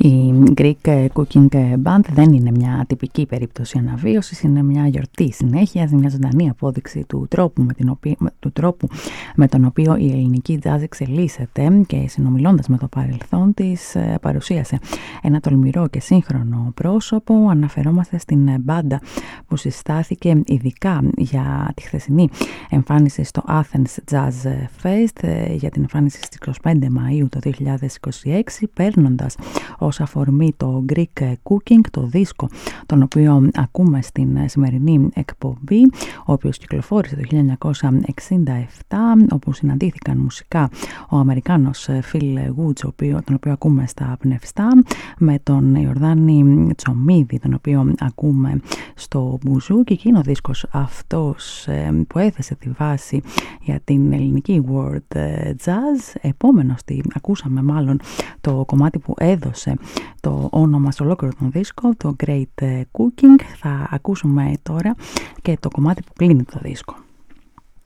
Η Greek Cooking Band δεν είναι μια τυπική περίπτωση αναβίωσης, είναι μια γιορτή συνέχειας, μια ζωντανή απόδειξη του τρόπου με τον οποίο η ελληνική jazz εξελίσσεται και συνομιλώντας με το παρελθόν της παρουσίασε ένα τολμηρό και σύγχρονο πρόσωπο. Αναφερόμαστε στην μπάντα που συστάθηκε ειδικά για τη χθεσινή εμφάνιση στο Athens Jazz Fest, για την εμφάνιση στις 25 Μαΐου το 2026, παίρνοντας ως αφορμή το Greek Cooking, το δίσκο τον οποίο ακούμε στην σημερινή εκπομπή, ο οποίος κυκλοφόρησε το 1967, όπου συναντήθηκαν μουσικά ο Αμερικάνος Phil Woods, τον οποίο ακούμε στα πνευστά, με τον Ιορδάνη Τσομίδη, τον οποίο ακούμε στο μπουζούκι, και είναι ο δίσκος αυτός που έθεσε τη βάση για την ελληνική world jazz. Επόμενος ακούσαμε μάλλον το κομμάτι που έδωσε το όνομα στο ολόκληρο τον δίσκο, το Great Cooking. Θα ακούσουμε τώρα και το κομμάτι που κλείνει το δίσκο.